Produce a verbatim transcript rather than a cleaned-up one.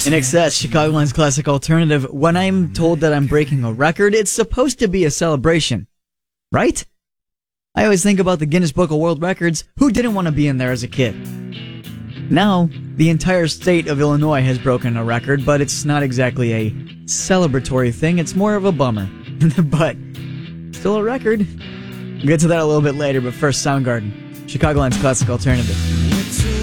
In excess, Chicagoland's classic alternative. When I'm told that I'm breaking a record, it's supposed to be a celebration, right? I always think about the Guinness Book of World Records. Who didn't want to be in there as a kid? Now, the entire state of Illinois has broken a record, but it's not exactly a celebratory thing. It's more of a bummer. But still a record. We'll get to that a little bit later, but first, Soundgarden, Chicagoland's classic alternative.